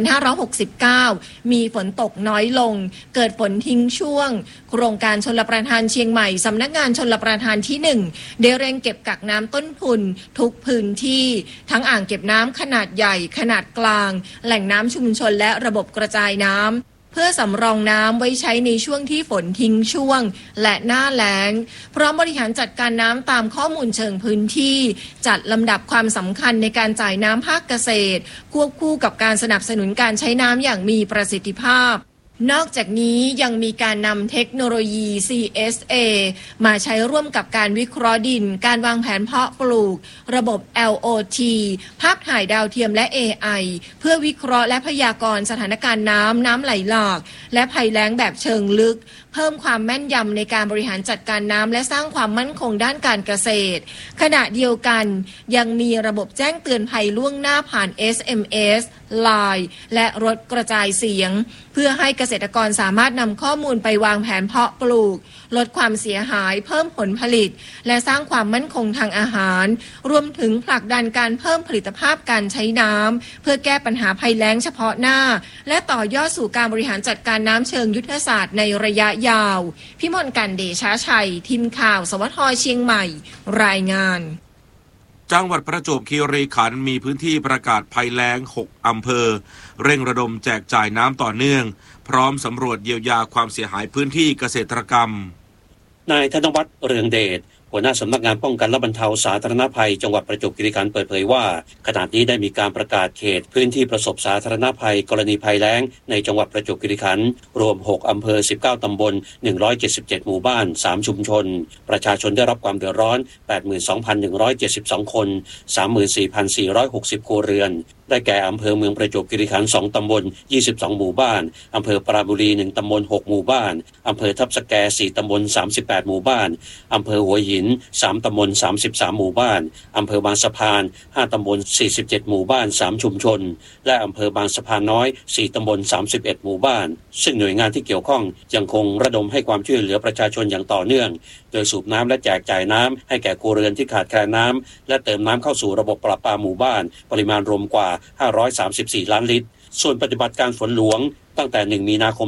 2569 มีฝนตกน้อยลงเกิดฝนทิ้งช่วงโครงการชลประทานเชียงใหม่สำนักงานชลประทานที่ 1ได้เร่งเก็บกักน้ำต้นทุนทุกพื้นที่ทั้งอ่างเก็บน้ำขนาดใหญ่ขนาดกลางแหล่งน้ำชุมชนและระบบกระจายน้ำเพื่อสำรองน้ำไว้ใช้ในช่วงที่ฝนทิ้งช่วงและหน้าแล้งพร้อมบริหารจัดการน้ำตามข้อมูลเชิงพื้นที่จัดลำดับความสำคัญในการจ่ายน้ำภาคเกษตรควบคู่กับการสนับสนุนการใช้น้ำอย่างมีประสิทธิภาพนอกจากนี้ยังมีการนำเทคโนโลยี CSA มาใช้ร่วมกับการวิเคราะห์ดินการวางแผนเพาะปลูกระบบ LOT ภาพถ่ายดาวเทียมและ AI เพื่อวิเคราะห์และพยากรณ์สถานการณ์น้ำไหลหลากและภัยแล้งแบบเชิงลึกเพิ่มความแม่นยำในการบริหารจัดการน้ำและสร้างความมั่นคงด้านการเกษตรขณะเดียวกันยังมีระบบแจ้งเตือนภัยล่วงหน้าผ่าน SMS LINE และรถกระจายเสียงเพื่อให้เกษตรกรสามารถนำข้อมูลไปวางแผนเพาะปลูกลดความเสียหายเพิ่มผลผลิตและสร้างความมั่นคงทางอาหารรวมถึงผลักดันการเพิ่มผลิตภาพการใช้น้ำเพื่อแก้ปัญหาภัยแล้งเฉพาะหน้าและต่อยอดสู่การบริหารจัดการน้ำเชิงยุทธศาสตร์ในระยะยาวพิมลกันเดชาชัยทีมข่าวสวทเชียงใหม่รายงาน
จังหวัดประจวบคีรีขันธ์มีพื้นที่ประกาศภัยแล้ง6อำเภอเร่งระดมแจกจ่ายน้ำต่อเนื่องพร้อมสำรวจเยียวยาความเสียหายพื้นที่เกษตรกรรม
นายธนวัฒน์เรืองเดชหัวหน้าสำนักงานป้องกันและบรรเทาสาธารณภัยจังหวัดประจวบคีรีขันธ์เปิดเผยว่าขณะนี้ได้มีการประกาศเขตพื้นที่ประสบสาธารณภัยกรณีภัยแล้งในจังหวัดประจวบคีรีขันธ์รวม6อำเภอ19ตำบล177หมู่บ้าน3ชุมชนประชาชนได้รับความเดือดร้อน 82,172 คน 34,460 ครัวเรือนได้แก่อำเภอเมืองประจวบคีรีขันธ์2ตำบล22หมู่บ้านอำเภอปราบุรี1ตำบล6หมู่บ้านอำเภอทับสแก4ตำบล38หมู่บ้านอำเภอหัวหิน3ตำบล33หมู่บ้านอำเภอบางสะพาน5ตำบล47หมู่บ้าน3ชุมชนและอำเภอบางสะพานน้อย4ตำบล31หมู่บ้านซึ่งหน่วยงานที่เกี่ยวข้องยังคงระดมให้ความช่วยเหลือประชาชนอย่างต่อเนื่องโดยสูบน้ำและแจกจ่ายน้ำให้แก่ครัวเรือนที่ขาดแคลนน้ำและเติมน้ำเข้าสู่ระบบประปาหมู่บ้านปริมาณรวมกว่า534ล้านลิตรส่วนปฏิบัติการฝนหลวงตั้งแต่1มีนาคม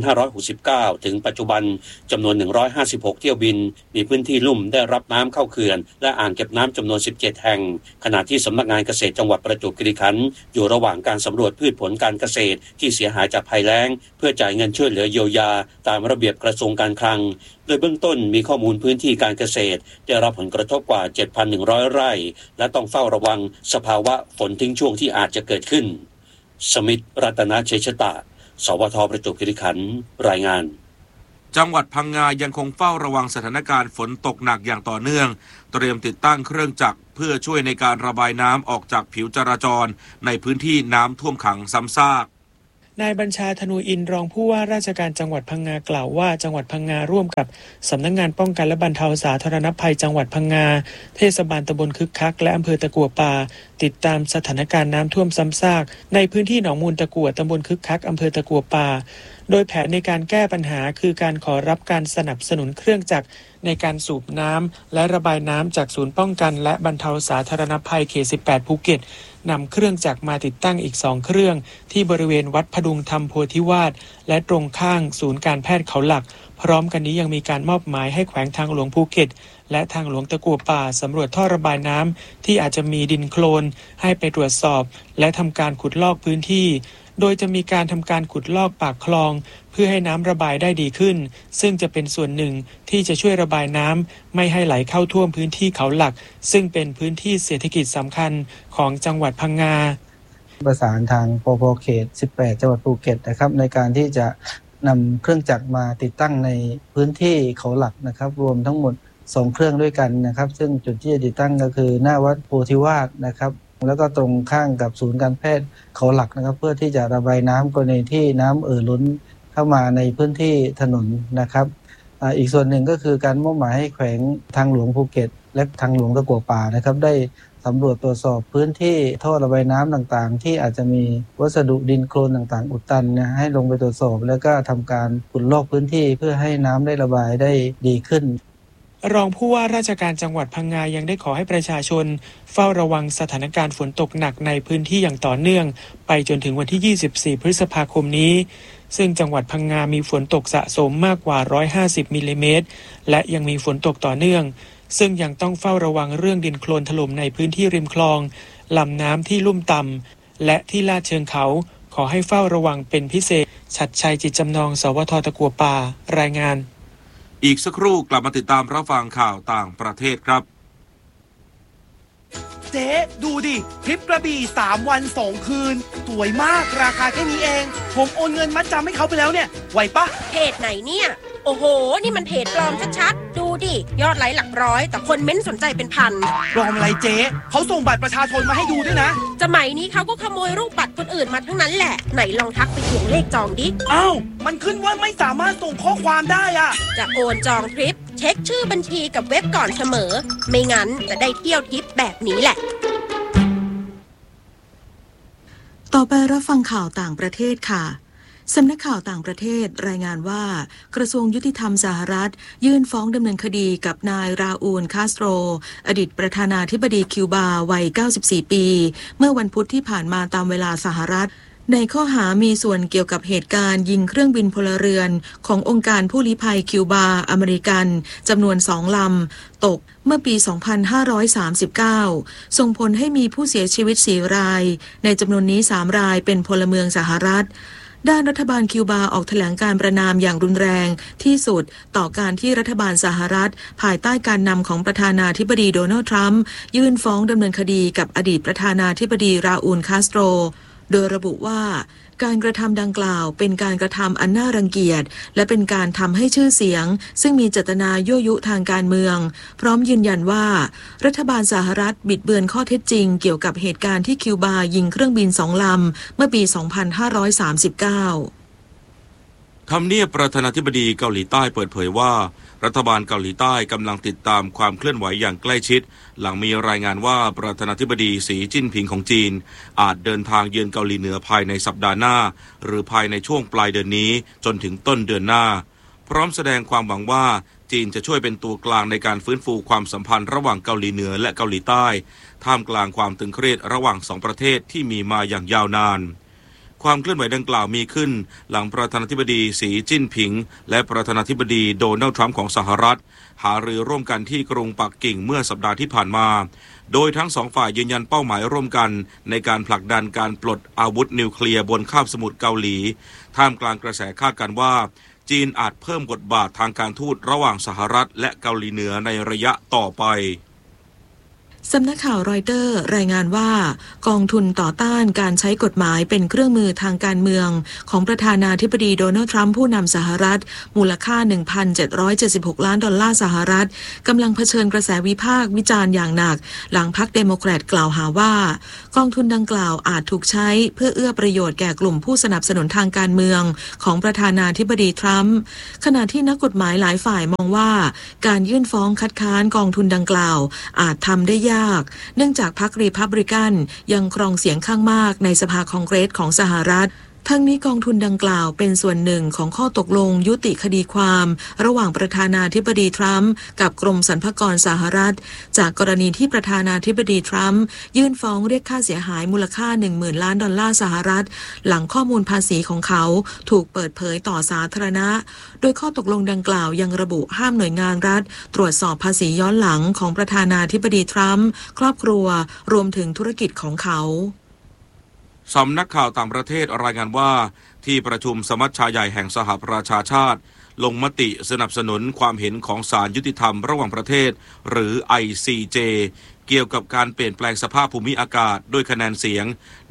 2569ถึงปัจจุบันจำนวน156เที่ยวบินมีพื้นที่ลุ่มได้รับน้ำเข้าเขื่อนและอ่างเก็บน้ำจำนวน17แห่งขณะที่สำนักงานเกษตรจังหวัดประจวบคีรีขันธ์อยู่ระหว่างการสำรวจพืชผลการเกษตรที่เสียหายจากภัยแล้งเพื่อจ่ายเงินช่วยเหลือเยียวยาตามระเบียบกระทรวงการคลังโดยเบื้องต้นมีข้อมูลพื้นที่การเกษตรได้รับผลกระทบกว่า 7,100 ไร่และต้องเฝ้าระวังสภาวะฝนทิ้งช่วงที่อาจจะเกิดขึ้นสมิทธิ์รัตนเชษตะสวทประจวบคีรีขันธ์รายงาน
จังหวัดพังงายังคงเฝ้าระวังสถานการณ์ฝนตกหนักอย่างต่อเนื่องเตรียมติดตั้งเครื่องจักรเพื่อช่วยในการระบายน้ำออกจากผิวจราจรในพื้นที่น้ำท่วมขังซ้ำซาก
นายบัญชาธนูอินรองผู้ว่าราชการจังหวัดพังงากล่าวว่าจังหวัดพังงาร่วมกับสำนักงานป้องกันและบรรเทาสาธารณภัยจังหวัดพังงาเทศบาลตำบลคึกคักและอำเภอตะกั่วป่าติดตามสถานการณ์น้ำท่วมซ้ำซากในพื้นที่หนองมูลตะกั่วตำบลคึกคักอำเภอตะกั่วป่าโดยแผนในการแก้ปัญหาคือการขอรับการสนับสนุนเครื่องจักรในการสูบน้ำและระบายน้ำจากศูนย์ป้องกันและบรรเทาสาธารณภัยเขต18ภูเก็ตนำเครื่องจักรมาติดตั้งอีก2เครื่องที่บริเวณวัดพดุงธรรมโพธิวาสและตรงข้างศูนย์การแพทย์เขาหลักพร้อมกันนี้ยังมีการมอบหมายให้แขวงทางหลวงภูเก็ตและทางหลวงตะกั่วป่าสำรวจท่อระบายน้ำที่อาจจะมีดินโคลนให้ไปตรวจสอบและทำการขุดลอกพื้นที่โดยจะมีการทำการขุดลอกปากคลองเพื่อให้น้ำระบายได้ดีขึ้นซึ่งจะเป็นส่วนหนึ่งที่จะช่วยระบายน้ำไม่ให้ไหลเข้าท่วมพื้นที่เขาหลักซึ่งเป็นพื้นที่เศรษฐกิจสำคัญของจังหวัดพังงา
ประสานทางปภ.เขต18จังหวัดภูเก็ตนะครับในการที่จะนำเครื่องจักรมาติดตั้งในพื้นที่เขาหลักนะครับรวมทั้งหมด2เครื่องด้วยกันนะครับซึ่งจุดที่จะติดตั้งก็คือหน้าวัดโพธิวาสนะครับแล้วก็ตรงข้างกับศูนย์การแพทย์เขาหลักนะครับเพื่อที่จะระบายน้ำกรณีที่น้ำล้นเข้ามาในพื้นที่ถนนนะครับอีกส่วนหนึ่งก็คือการมอบหมายให้แขวงทางหลวงภูเก็ตและทางหลวงตะกั่วป่านะครับได้สำรวจตรวจสอบพื้นที่ท่อระบายน้ำต่างๆที่อาจจะมีวัสดุดินโคลนต่างๆอุดตันนะให้ลงไปตรวจสอบแล้วก็ทำการขุดลอกพื้นที่เพื่อให้น้ำได้ระบายได้ดีขึ้น
รองผู้ว่าราชการจังหวัดพังงายังได้ขอให้ประชาชนเฝ้าระวังสถานการณ์ฝนตกหนักในพื้นที่อย่างต่อเนื่องไปจนถึงวันที่24พฤษภาคมนี้ซึ่งจังหวัดพังงามีฝนตกสะสมมากกว่า150มิลลิเมตรและยังมีฝนตกต่อเนื่องซึ่งยังต้องเฝ้าระวังเรื่องดินโคลนถล่มในพื้นที่ริมคลองลำน้ำที่ลุ่มต่ำและที่ลาดเชิงเขาขอให้เฝ้าระวังเป็นพิเศษชัดชัยจิตจำนองสวท.ตะกั่วป่ารายงาน
อีกสักครู่กลับมาติดตามรับฟังข่าวต่างประเทศครับ
เจ๊ดูดิทริปกระบี่3 วัน 2 คืนสวยมากราคาแค่นี้เองผมโอนเงินมัดจำให้เขาไปแล้วเนี่ยไหวปะ
เพจไหนเนี่ยโอ้โหนี่มันเพจปลอมชัดๆดูดิยอดไลค์หลักร้อยแต่คนเม้นสนใจเป็นพัน
ปลอมอะไรเจ๊เขาส่งบัตรประชาชนมาให้ดูด้วยนะ
สมัยนี้เขาก็ขโมยรูปบัตรคนอื่นมาทั้งนั้นแหละไหนลองทักไปทวงเลขจองดิ
อ้าวมันขึ้นว่าไม่สามารถส่งข้อความได้อะ
จะโอนจองทริปเช็คชื่อบัญชีกับเว็บก่อนเสมอไม่งั้นจะได้เที่ยวทริปแบบนี้แหละ
ต่อไปรับฟังข่าวต่างประเทศค่ะสำนักข่าวต่างประเทศรายงานว่ากระทรวงยุติธรรมสหรัฐยื่นฟ้องดำเนินคดีกับนายราอูลคาสโตรอดีตประธานาธิบดีคิวบาวัย94ปีเมื่อวันพุธที่ผ่านมาตามเวลาสหรัฐในข้อหามีส่วนเกี่ยวกับเหตุการณ์ยิงเครื่องบินพลเรือนขององค์การผู้ลี้ภัยคิวบาอเมริกันจำนวน2 ลำตกเมื่อปี 2539 ส่งผลให้มีผู้เสียชีวิต4 รายในจำนวนนี้3 รายเป็นพลเมืองสหรัฐด้านรัฐบาลคิวบาออกแถลงการประณามอย่างรุนแรงที่สุดต่อการที่รัฐบาลสหรัฐภายใต้การนำของประธานาธิบดีโดนัลด์ทรัมป์ยื่นฟ้องดำเนินคดีกับอดีตประธานาธิบดีราอูลคาสโตรโดยระบุว่าการกระทำดังกล่าวเป็นการกระทำอันน่ารังเกียจและเป็นการทำให้ชื่อเสียงซึ่งมีเจตนายั่วยุทางการเมืองพร้อมยืนยันว่ารัฐบาลสหรัฐบิดเบือนข้อเท็จจริงเกี่ยวกับเหตุการณ์ที่คิวบายิงเครื่องบิน2 ลำเมื่อปี 2539
ทำเนียบประธานาธิบดีเกาหลีใต้เปิดเผยว่ารัฐบาลเกาหลีใต้กำลังติดตามความเคลื่อนไหวอย่างใกล้ชิดหลังมีรายงานว่าประธานาธิบดีสีจิ้นผิงของจีนอาจเดินทางเยือนเกาหลีเหนือภายในสัปดาห์หน้าหรือภายในช่วงปลายเดือนนี้จนถึงต้นเดือนหน้าพร้อมแสดงความหวังว่าจีนจะช่วยเป็นตัวกลางในการฟื้นฟูความสัมพันธ์ระหว่างเกาหลีเหนือและเกาหลีใต้ท่ามกลางความตึงเครียดระหว่าง2 ประเทศที่มีมาอย่างยาวนานความเคลื่อนไหวดังกล่าวมีขึ้นหลังประธานาธิบดีสีจิ้นผิงและประธานาธิบดีโดนัลด์ทรัมป์ของสหรัฐหารือร่วมกันที่กรุงปักกิ่งเมื่อสัปดาห์ที่ผ่านมาโดยทั้ง2 ฝ่ายยืนยันเป้าหมายร่วมกันในการผลักดันการปลดอาวุธนิวเคลียร์บนคาบสมุทรเกาหลีท่ามกลางกระแสคาดการณ์ว่าจีนอาจเพิ่มบทบาททางการทูตระหว่างสหรัฐและเกาหลีเหนือในระยะต่อไป
สำนักข่าวรอยเตอร์รายงานว่ากองทุนต่อต้านการใช้กฎหมายเป็นเครื่องมือทางการเมืองของประธานาธิบดีโดนัลด์ทรัมป์ผู้นำสหรัฐมูลค่า 1,776 ล้านดอลลาร์สหรัฐกำลังเผชิญกระแสวิพากษ์วิจารณ์อย่างหนักหลังพรรคเดโมแครตกล่าวหาว่ากองทุนดังกล่าวอาจถูกใช้เพื่อเอื้อประโยชน์แก่กลุ่มผู้สนับสนุนทางการเมืองของประธานาธิบดีทรัมป์ขณะที่นักกฎหมายหลายฝ่ายมองว่าการยื่นฟ้องคัดค้านกองทุนดังกล่าวอาจทำได้เนื่องจากพรรครีพับลิกันยังครองเสียงข้างมากในสภาคองเกรสของสหรัฐทั้งนี้กองทุนดังกล่าวเป็นส่วนหนึ่งของข้อตกลงยุติคดีความระหว่างประธานาธิบดีทรัมป์กับกรมสรรพากรสหรัฐจากกรณีที่ประธานาธิบดีทรัมป์ยื่นฟ้องเรียกค่าเสียหายมูลค่า 10,000 ล้านดอลลาร์สหรัฐหลังข้อมูลภาษีของเขาถูกเปิดเผยต่อสาธารณะโดยข้อตกลงดังกล่าวยังระบุห้ามหน่วยงานรัฐตรวจสอบภาษีย้อนหลังของประธานาธิบดีทรัมป์ครอบครัวรวมถึงธุรกิจของเขา
สำนักข่าวต่างประเทศรายงานว่าที่ประชุมสมัชชาใหญ่แห่งสหประชาชาติลงมติสนับสนุนความเห็นของศาลยุติธรรมระหว่างประเทศหรือ ICJ เกี่ยวกับการเปลี่ยนแปลงสภาพภูมิอากาศด้วยคะแนนเสียง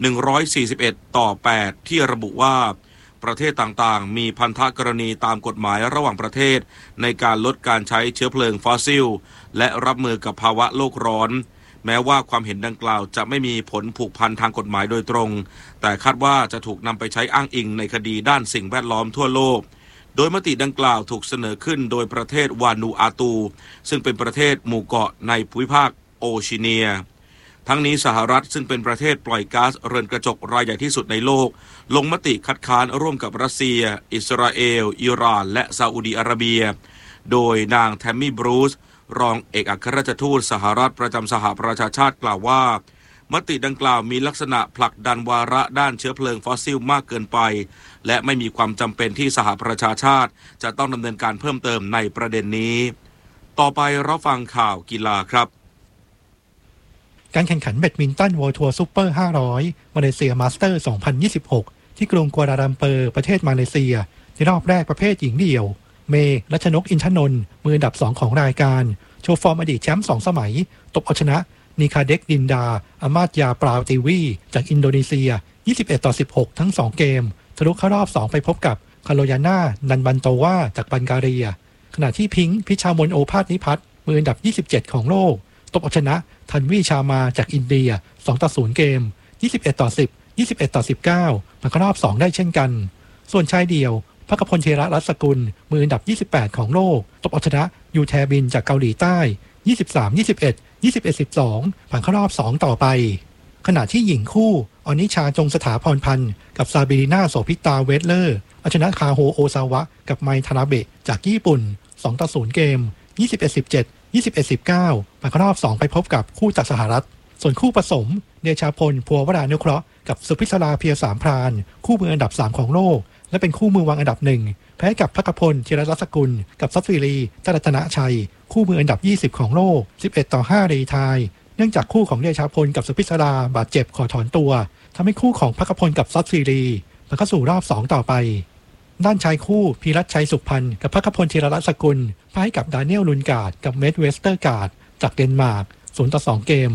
141 ต่อ 8ที่ระบุว่าประเทศต่างๆมีพันธกรณีตามกฎหมายระหว่างประเทศในการลดการใช้เชื้อเพลิงฟอสซิลและรับมือกับภาวะโลกร้อนแม้ว่าความเห็นดังกล่าวจะไม่มีผลผูกพันทางกฎหมายโดยตรงแต่คาดว่าจะถูกนำไปใช้อ้างอิงในคดีด้านสิ่งแวดล้อมทั่วโลกโดยมติดังกล่าวถูกเสนอขึ้นโดยประเทศวานูอาตูซึ่งเป็นประเทศหมู่เกาะในภูมิภาคโอชิเนียทั้งนี้สหรัฐซึ่งเป็นประเทศปล่อยก๊าซเรือนกระจกรายใหญ่ที่สุดในโลกลงมติคัดค้านร่วมกับรัสเซียอิสราเอลอิหร่านและซาอุดิอาระเบียโดยนางแทมมี่บรูซรองเอกอัครราชทูตสหรัฐประจำสหประชาชาติกล่าวว่ามติดังกล่าวมีลักษณะผลักดันวาระด้านเชื้อเพลิงฟอสซิลมากเกินไปและไม่มีความจำเป็นที่สหประชาชาติจะต้องดำเนินการเพิ่มเติมในประเด็นนี้ต่อไปรับฟังข่าวกีฬาครับ
การแข่งขันแบดมินตันเวิลด์ทัวร์ซูเปอร์500มาเลเซียมาสเตอร์ 2026 ที่กรุงกัวลาลัมเปอร์ประเทศมาเลเซียในรอบแรกประเภทหญิงเดี่ยวเมย์รัชนกอินทนนท์มืออันดับ2ของรายการโชว์ฟอร์มอดีตแชมป์2สมัยตบเอาชนะนิคาเด็กดินดาอามาตยาปราติวีจากอินโดนีเซีย21-16ทั้ง2เกมทะลุเข้ารอบ2ไปพบกับคาโลยาน่านันบันโตวาจากบัลแกเรียขณะที่พิงค์พิชามนโอภาสนิพัฒน์มืออันดับ27ของโลกตบเอาชนะทันวีชามาจากอินเดีย2-0เกม21-10 21-19ผ่านเข้ารอบ2ได้เช่นกันส่วนชายเดี่ยวภคพล เทระรัศกุลมืออันดับ28ของโลกตบเอาชนะยูแทบินจากเกาหลีใต้23-21 21-12ผ่านเข้ารอบ2ต่อไปขณะที่หญิงคู่อนิชาจงสถาพรพันธ์กับซาบิริน่าโสภิตาเวสเลอร์เอาชนะคาโฮโอซาวะกับไมทานาเบะจากญี่ปุ่น2-0เกม21-17 21-19ผ่านเข้ารอบ2ไปพบกับคู่จากสหรัฐส่วนคู่ผสมเดชาพลพัววรานุเคราะห์กับสุพิศราเพียสามพรานคู่มืออันดับ3ของโลกและเป็นคู่มือวางอันดับ1แพ้กับภคพล เทระรัศกุลกับซัตฟิรีตรัตนชัยคู่มืออันดับ20ของโลก11-5รีไทยเนื่องจากคู่ของเดชาพลกับสุพิศราบาดเจ็บขอถอนตัวทำให้คู่ของภคพลกับซัตฟิรีผ่านเข้าสู่รอบ2ต่อไปด้านชายคู่พีรัชชัยสุขพันธ์กับภคพล เทระรัศกุลพ่ายกับดาเนียลลุนการ์ดกับเมดเวสเตอร์การ์ดจากเดนมาร์ก0-2เกม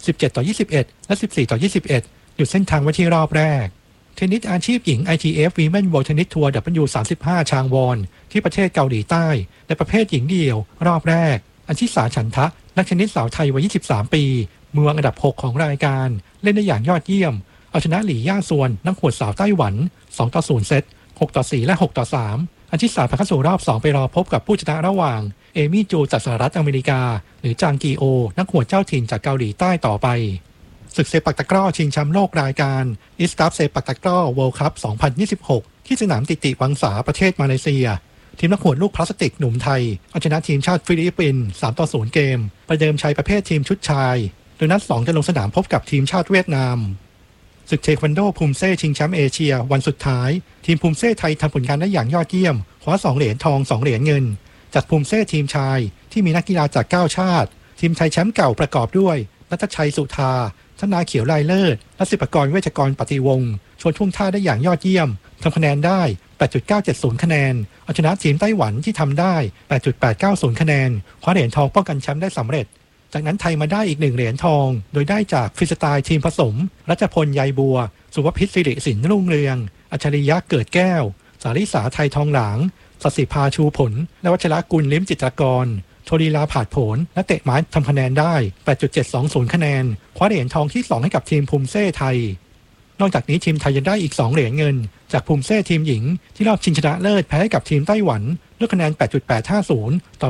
17-21และ14-21หยุดเส้นทางไว้ที่รอบแรกเทนนิสอาชีพหญิง ITF Women World Tennis Tour W35 ชางวอนที่ประเทศเกาหลีใต้ในประเภทหญิงเดี่ยวรอบแรกอัญชิสาฉันทะนักเทนนิสสาวไทยวัย23ปีมืออันดับ6ของรายการเล่นได้อย่างยอดเยี่ยมเอาชนะหลี่ย่าซวนนักหวดสาวไต้หวัน2-0เซต6-4และ6-3อัญชิสาผ่านเข้าสู่รอบ2ไปรอพบกับผู้ชนะระหว่างเอมี่จูจากสหรัฐอเมริกาหรือจางกีโอนักหวดเจ้าถิ่นจากเกาหลีใต้ต่อไปศึกเซปักตะกร้อชิงแชมป์โลกรายการอิสตัฟเซปักตะกร้อเวิลด์คัพ 2026 ที่สนามติติวังสาประเทศมาเลเซียทีมนักหวดลูกพลาสติกหนุ่มไทยเอาชนะทีมชาติฟิลิปปินส์3-0เกมประเดิมชัยประเภททีมชุดชายโดยนัด2จะลงสนามพบกับทีมชาติเวียดนามศึกเทควันโดภูมิเซ่ชิงแชมป์เอเชียวันสุดท้ายทีมภูมิเซ่ไทยทำผลงานได้อย่างยอดเยี่ยมคว้า2เหรียญทอง2เหรียญเงินจากภูมิเซ่ทีมชายที่มีนักกีฬาจาก9ชาติทีมไทยแชมป์เก่าประกอบด้วยณัฐชัยสุธาธนาเขียวลายเลิศและศิปกรเวชกรปฏิวงศ์ชวนท่วงท่าได้อย่างยอดเยี่ยมทำคะแนนได้ 8.970 คะแนนเอาชนะทีมไต้หวันที่ทำได้ 8.890 คะแนนคว้าเหรียญทองป้องกันแชมป์ได้สำเร็จจากนั้นไทยมาได้อีก1เหรียญทองโดยได้จากฟรีสไตล์ทีมผสมรัชพลใยบัวสุภพิษสิริสินรุ่งเรืองอัจฉริยะเกิดแก้วสาริสาไทยทองหลางศศิภาชูผลและวัชรกุลลิ้มจิตรกรโชลีลาผาดโผลและเตะไม้ทำคะแนนได้ 8.720 คะแนนคว้าเหรียญทองที่2ให้กับทีมภูมิเซ่ไทยนอกจากนี้ทีมไทยยังได้อีก2เหรียญเงินจากภูมิเซ่ทีมหญิงที่รอบชิงชนะเลิศแพ้ให้กับทีมไต้หวันด้วยคะแนน 8.850 ต่อ